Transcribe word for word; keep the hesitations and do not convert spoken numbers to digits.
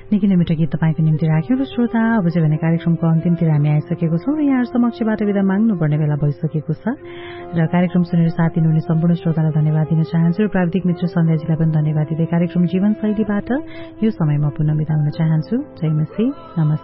निकै नै मिठो गीत तपाईँको निम्ति राख्यौं र श्रोता अब चाहिँ भने कार्यक्रमको अन्तिमतिर हामी आइसकेको छौं र यहाँ समक्षबाट विदा माग्नुपर्ने बेला भइसकेको छ र कार्यक्रम सुनेर साथ दिनुहुने सम्पूर्ण श्रोतालाई धन्यवाद दिन चाहन्छु र प्राविधिक मित्र सन्ध्याजीलाई पनि धन्यवाद दिँदै कार्यक्रम जीवनशैलीबाट यो समयमा पुनः विदा हुन चाहन्छु। जय मसी, नमस्कार।